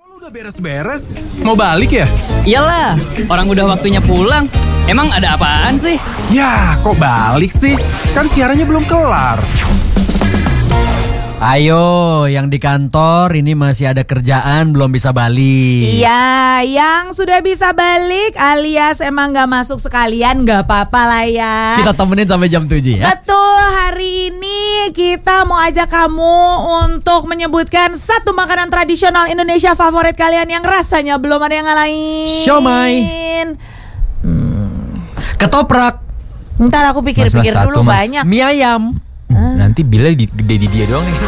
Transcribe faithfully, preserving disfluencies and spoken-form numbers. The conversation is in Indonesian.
Lu udah beres-beres? Mau balik ya? Iyalah, orang udah waktunya pulang. Emang ada apaan sih? Ya, kok balik sih? Kan siarannya belum kelar. Ayo, yang di kantor ini masih ada kerjaan belum bisa balik. Iya, yang sudah bisa balik alias emang gak masuk sekalian gak apa-apa lah ya. Kita temenin sampai jam tujuh ya. Betul, hari ini kita mau ajak kamu untuk menyebutkan satu makanan tradisional Indonesia favorit kalian yang rasanya belum ada yang ngalahin. Siomay. Ketoprak. Ntar aku pikir-pikir Mas, mas, dulu satu, mas. banyak. Mie ayam. Nanti bila di, gede di dia doang nih.